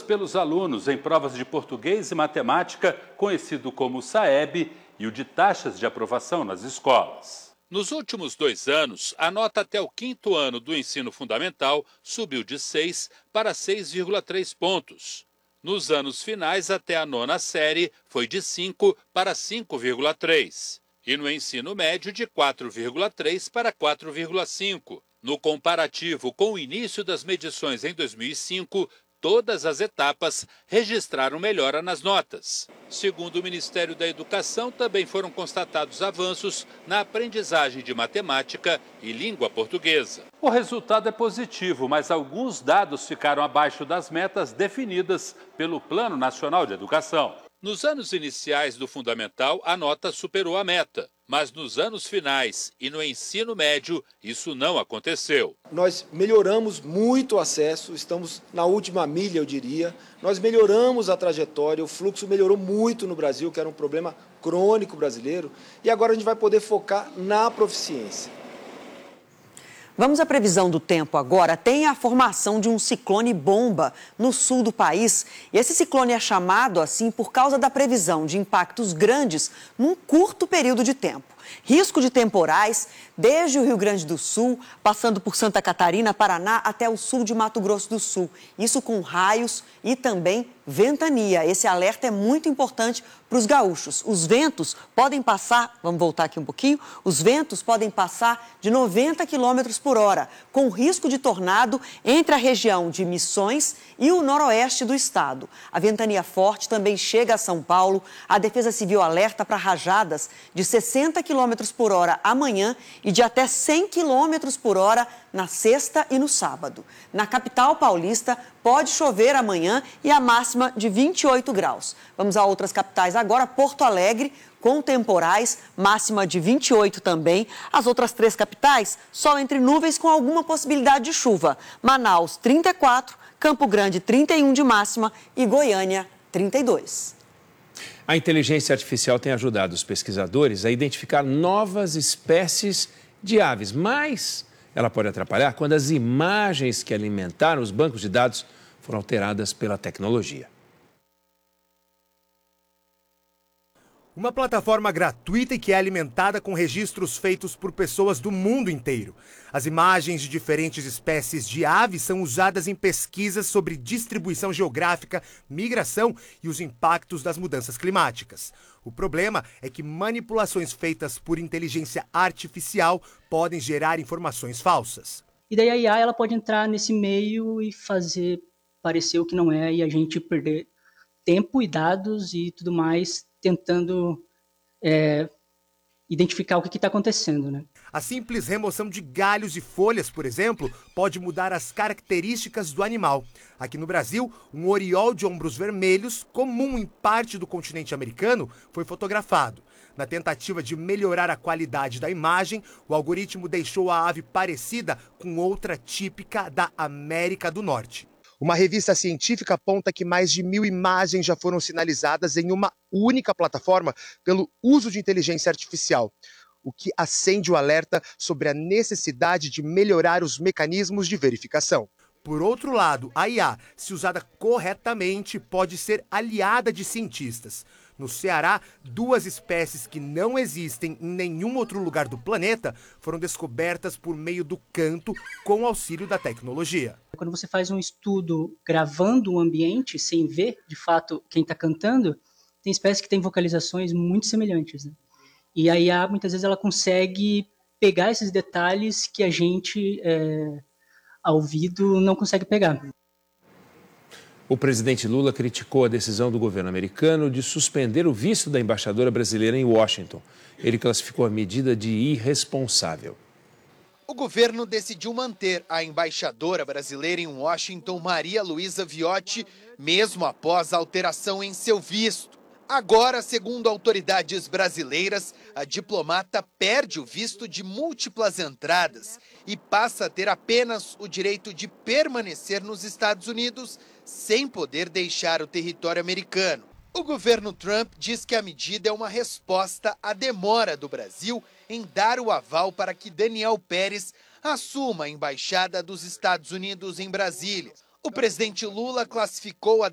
pelos alunos em provas de português e matemática, conhecido como SAEB, e o de taxas de aprovação nas escolas. Nos últimos 2 anos, a nota até o 5º ano do ensino fundamental subiu de 6 para 6,3 pontos. Nos anos finais, até a 9ª série, foi de 5 para 5,3. E no ensino médio, de 4,3 para 4,5. No comparativo com o início das medições em 2005, todas as etapas registraram melhora nas notas. Segundo o Ministério da Educação, também foram constatados avanços na aprendizagem de matemática e língua portuguesa. O resultado é positivo, mas alguns dados ficaram abaixo das metas definidas pelo Plano Nacional de Educação. Nos anos iniciais do fundamental, a nota superou a meta. Mas nos anos finais e no ensino médio, isso não aconteceu. Nós melhoramos muito o acesso, estamos na última milha, eu diria. Nós melhoramos a trajetória, o fluxo melhorou muito no Brasil, que era um problema crônico brasileiro. E agora a gente vai poder focar na proficiência. Vamos à previsão do tempo agora. Tem a formação de um ciclone bomba no sul do país. E esse ciclone é chamado assim por causa da previsão de impactos grandes num curto período de tempo. Risco de temporais desde o Rio Grande do Sul, passando por Santa Catarina, Paraná, até o sul de Mato Grosso do Sul. Isso com raios e também ventania. Esse alerta é muito importante para os gaúchos. Os ventos podem passar, vamos voltar aqui um pouquinho, os ventos podem passar de 90 km por hora, com risco de tornado entre a região de Missões e o noroeste do estado. A ventania forte também chega a São Paulo. A Defesa Civil alerta para rajadas de 60 km por hora amanhã e de até 100 km por hora na sexta e no sábado. Na capital paulista, pode chover amanhã e a máxima de 28 graus. Vamos a outras capitais agora. Porto Alegre, com temporais, máxima de 28 também. As outras 3 capitais, sol entre nuvens com alguma possibilidade de chuva. Manaus, 34, Campo Grande, 31 de máxima e Goiânia, 32. A inteligência artificial tem ajudado os pesquisadores a identificar novas espécies de aves, mas ela pode atrapalhar quando as imagens que alimentaram os bancos de dados foram alteradas pela tecnologia. Uma plataforma gratuita e que é alimentada com registros feitos por pessoas do mundo inteiro. As imagens de diferentes espécies de aves são usadas em pesquisas sobre distribuição geográfica, migração e os impactos das mudanças climáticas. O problema é que manipulações feitas por inteligência artificial podem gerar informações falsas. E daí a IA ela pode entrar nesse meio e fazer parecer o que não é e a gente perder tempo e dados e tudo mais tentando identificar o que está acontecendo, né? A simples remoção de galhos e folhas, por exemplo, pode mudar as características do animal. Aqui no Brasil, um oriol de ombros vermelhos, comum em parte do continente americano, foi fotografado. Na tentativa de melhorar a qualidade da imagem, o algoritmo deixou a ave parecida com outra típica da América do Norte. Uma revista científica aponta que mais de 1000 imagens já foram sinalizadas em uma única plataforma pelo uso de inteligência artificial, o que acende o alerta sobre a necessidade de melhorar os mecanismos de verificação. Por outro lado, a IA, se usada corretamente, pode ser aliada de cientistas. No Ceará, 2 espécies que não existem em nenhum outro lugar do planeta foram descobertas por meio do canto com o auxílio da tecnologia. Quando você faz um estudo gravando o ambiente, sem ver, de fato, quem está cantando, tem espécies que têm vocalizações muito semelhantes, né? E a IA, muitas vezes, ela consegue pegar esses detalhes que a gente, ao ouvido, não consegue pegar. O presidente Lula criticou a decisão do governo americano de suspender o visto da embaixadora brasileira em Washington. Ele classificou a medida de irresponsável. O governo decidiu manter a embaixadora brasileira em Washington, Maria Luísa Viotti, mesmo após a alteração em seu visto. Agora, segundo autoridades brasileiras, a diplomata perde o visto de múltiplas entradas e passa a ter apenas o direito de permanecer nos Estados Unidos sem poder deixar o território americano. O governo Trump diz que a medida é uma resposta à demora do Brasil em dar o aval para que Daniel Pérez assuma a embaixada dos Estados Unidos em Brasília. O presidente Lula classificou a